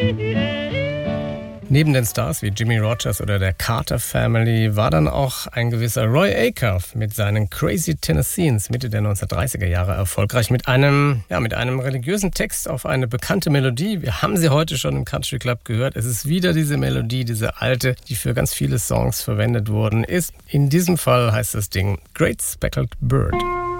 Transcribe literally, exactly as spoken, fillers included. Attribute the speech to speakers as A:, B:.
A: Neben den Stars wie Jimmie Rodgers oder der Carter Family war dann auch ein gewisser Roy Acuff mit seinen Crazy Tennesseans Mitte der neunzehnhundertdreißiger Jahre erfolgreich mit einem, ja, mit einem religiösen Text auf eine bekannte Melodie. Wir haben sie heute schon im Country Club gehört. Es ist wieder diese Melodie, diese alte, die für ganz viele Songs verwendet worden ist. In diesem Fall heißt das Ding Great Speckled Bird.